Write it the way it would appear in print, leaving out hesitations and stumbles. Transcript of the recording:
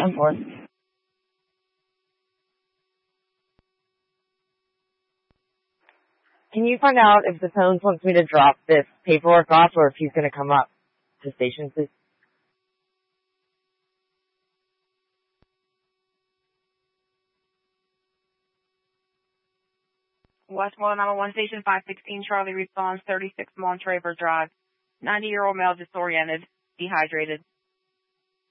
10-4. Can you find out if the Tones wants me to drop this paperwork off or if he's going to come up to station, please? Westmoreland 911 Station 516, Charlie responds, 36 Montraver Drive. 90-year-old male disoriented, dehydrated.